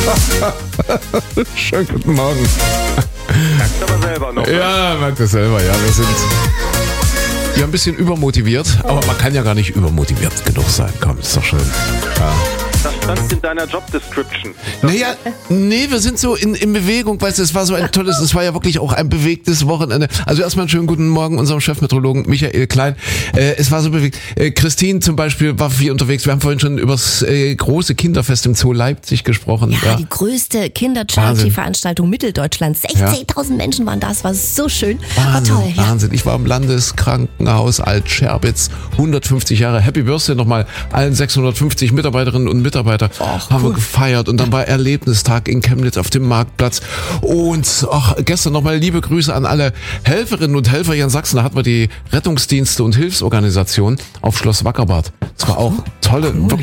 Schönen guten Morgen. Merkst aber selber noch. Ja, merkt das selber, ja. Wir sind ein bisschen übermotiviert, aber man kann ja gar nicht übermotiviert genug sein. Komm, ist doch schön. Ja. Das stand in deiner Job-Description. Naja, nee, wir sind so in Bewegung, weißt du, es war so ein tolles, es war ja wirklich auch ein bewegtes Wochenende. Also erstmal einen schönen guten Morgen unserem Chefmeteorologen Michael Klein. Es war so bewegt. Christine zum Beispiel war viel unterwegs. Wir haben vorhin schon über das große Kinderfest im Zoo Leipzig gesprochen. Ja, die größte Kinder-Charity-Veranstaltung Mitteldeutschlands. 16.000 Menschen waren da, es war so schön. Wahnsinn, war toll, ja. Wahnsinn. Ich war im Landeskrankenhaus Alt-Scherbitz, 150 Jahre. Happy Birthday nochmal allen 650 Mitarbeiterinnen und Mitarbeiter haben wir gefeiert. Und dann war Erlebnistag in Chemnitz auf dem Marktplatz. Und gestern nochmal liebe Grüße an alle Helferinnen und Helfer hier in Sachsen. Da hatten wir die Rettungsdienste und Hilfsorganisationen auf Schloss Wackerbad. Das war auch tolle, wirklich